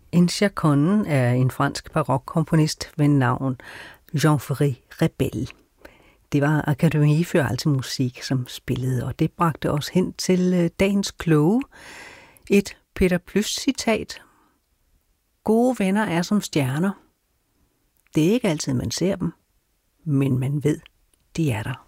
En chaconne er en fransk barokkomponist ved navn Jean-Ferry Rebel. Det var Akademie für Alte Musik, som spillede, og det bragte os hen til dagens kloge. Et Peter Plys-citat. Gode venner er som stjerner. Det er ikke altid, man ser dem, men man ved, de er der.